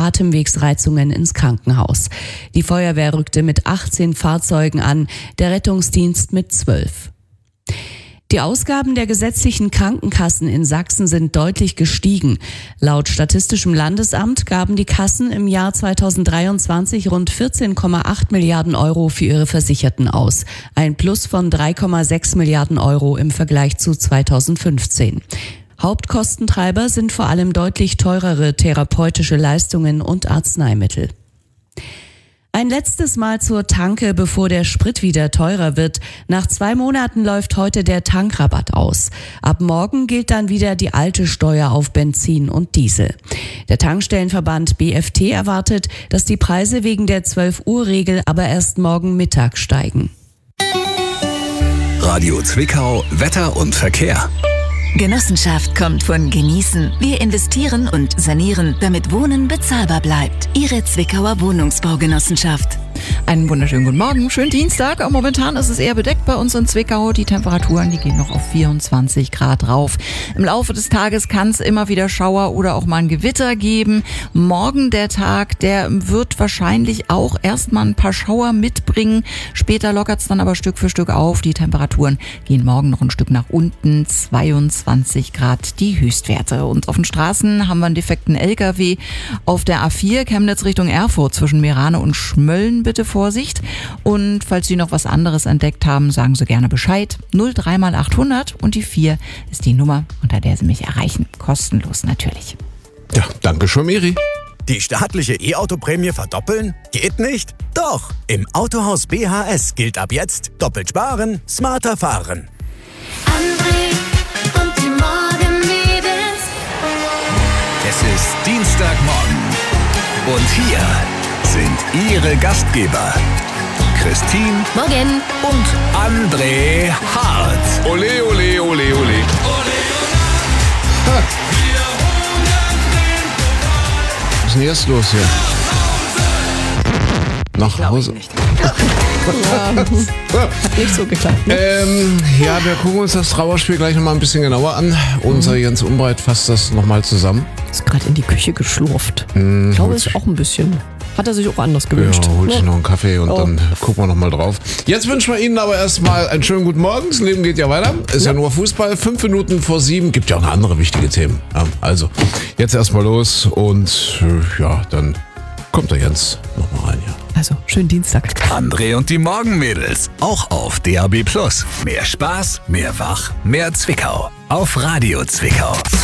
Atemwegsreizungen ins Krankenhaus. Die Feuerwehr rückte mit 18 Fahrzeugen an, der Rettungsdienst mit 12. Die Ausgaben der gesetzlichen Krankenkassen in Sachsen sind deutlich gestiegen. Laut Statistischem Landesamt gaben die Kassen im Jahr 2023 rund 14,8 Milliarden Euro für ihre Versicherten aus. Ein Plus von 3,6 Milliarden Euro im Vergleich zu 2015. Hauptkostentreiber sind vor allem deutlich teurere therapeutische Leistungen und Arzneimittel. Ein letztes Mal zur Tanke, bevor der Sprit wieder teurer wird. Nach 2 Monaten läuft heute der Tankrabatt aus. Ab morgen gilt dann wieder die alte Steuer auf Benzin und Diesel. Der Tankstellenverband BFT erwartet, dass die Preise wegen der 12-Uhr-Regel aber erst morgen Mittag steigen. Radio Zwickau, Wetter und Verkehr. Genossenschaft kommt von Genießen. Wir investieren und sanieren, damit Wohnen bezahlbar bleibt. Ihre Zwickauer Wohnungsbaugenossenschaft. Einen wunderschönen guten Morgen, schönen Dienstag. Momentan ist es eher bedeckt bei uns in Zwickau. Die Temperaturen, die gehen noch auf 24 Grad rauf. Im Laufe des Tages kann es immer wieder Schauer oder auch mal ein Gewitter geben. Morgen der Tag, der wird wahrscheinlich auch erstmal ein paar Schauer mitbringen. Später lockert es dann aber Stück für Stück auf. Die Temperaturen gehen morgen noch ein Stück nach unten. 22 Grad die Höchstwerte. Und auf den Straßen haben wir einen defekten LKW. Auf der A4 Chemnitz Richtung Erfurt zwischen Meerane und Schmölln bitte Vorsicht. Und falls Sie noch was anderes entdeckt haben, sagen Sie gerne Bescheid. 03 mal 800 und die 4 ist die Nummer, unter der Sie mich erreichen. Kostenlos natürlich. Ja, danke schön, Miri. Die staatliche E-Auto-Prämie verdoppeln? Geht nicht? Doch, im Autohaus BHS gilt ab jetzt doppelt sparen, smarter fahren. André und die Morgenmädels. Es ist Dienstagmorgen. Und hier sind Ihre Gastgeber Christine Morgen. und André Hart. Ole, ole, ole, ole. Was ist denn jetzt los hier? Nach Hause? Hat nicht so geklappt. Ne? Ja, wir gucken uns das Trauerspiel gleich nochmal ein bisschen genauer an. Unser Jens Umbreit fasst das nochmal zusammen. Ist gerade in die Küche geschlurft. Ich glaube, es ist auch ein bisschen. Hat er sich auch anders gewünscht. Ja, holt sich noch einen Kaffee und dann gucken wir nochmal drauf. Jetzt wünschen wir Ihnen aber erstmal einen schönen guten Morgen. Das Leben geht ja weiter. Ist ja nur Fußball. 5 Minuten vor 7. Gibt ja auch noch andere wichtige Themen. Ja, also, jetzt erstmal los und ja, dann kommt der Jens nochmal rein hier. Also, schönen Dienstag. André und die Morgenmädels. Auch auf DAB+. Mehr Spaß, mehr Wach, mehr Zwickau. Auf Radio Zwickau.